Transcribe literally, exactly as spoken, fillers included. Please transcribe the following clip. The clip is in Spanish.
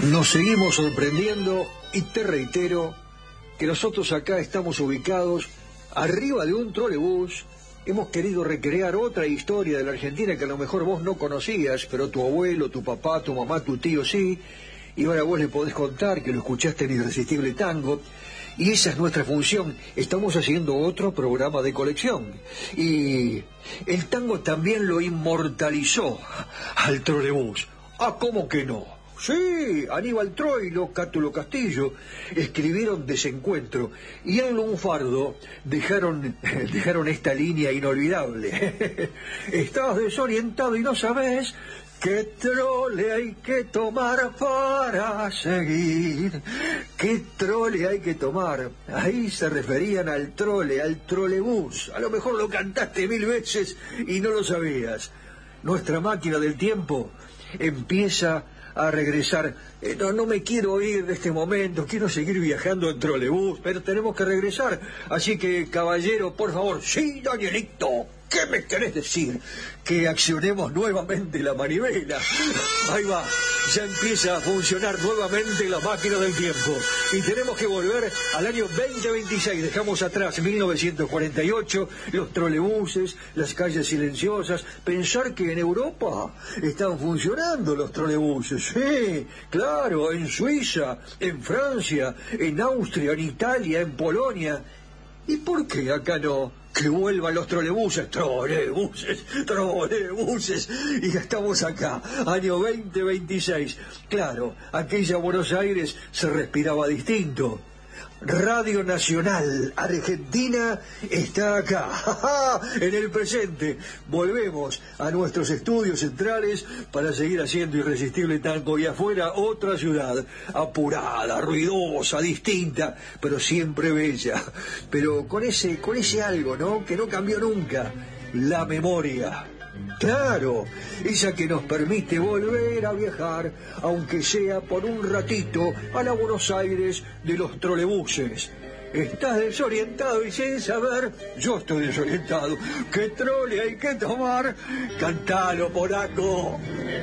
Nos seguimos sorprendiendo y te reitero que nosotros acá estamos ubicados arriba de un trolebús. Hemos querido recrear otra historia de la Argentina que a lo mejor vos no conocías, pero tu abuelo, tu papá, tu mamá, tu tío sí, y ahora vos le podés contar que lo escuchaste en Irresistible Tango. Y esa es nuestra función. Estamos haciendo otro programa de colección. Y el tango también lo inmortalizó al trolebús. Ah, ¿cómo que no? Sí, Aníbal Troilo, Cátulo Castillo escribieron Desencuentro y en Lunfardo dejaron, dejaron esta línea inolvidable. Estás desorientado y no sabes qué trole hay que tomar para seguir. ¿Qué trole hay que tomar? Ahí se referían al trole, al trolebús. A lo mejor lo cantaste mil veces y no lo sabías. Nuestra máquina del tiempo empieza a regresar. Eh, no, no me quiero ir de este momento, quiero seguir viajando en trolebús, pero tenemos que regresar. Así que, caballero, por favor, sí, Danielito, ¿qué me querés decir? Que accionemos nuevamente la manivela. Ahí va, ya empieza a funcionar nuevamente la máquina del tiempo. Y tenemos que volver al año veinte veintiséis. Dejamos atrás mil novecientos cuarenta y ocho, los trolebuses, las calles silenciosas. Pensar que en Europa están funcionando los trolebuses. Sí, claro, en Suiza, en Francia, en Austria, en Italia, en Polonia. ¿Y por qué acá no? Que vuelvan los trolebuses, trolebuses, trolebuses, y ya estamos acá, año veinte veintiséis. Claro, aquella Buenos Aires se respiraba distinto. Radio Nacional Argentina está acá, en el presente. Volvemos a nuestros estudios centrales para seguir haciendo Irresistible Tango, y afuera otra ciudad, apurada, ruidosa, distinta, pero siempre bella. Pero con ese, con ese algo, ¿no? Que no cambió nunca, la memoria. Claro, esa que nos permite volver a viajar, aunque sea por un ratito, a la Buenos Aires de los trolebuses. Estás desorientado y sin saber, yo estoy desorientado. ¿Qué trole hay que tomar? Cantalo, polaco.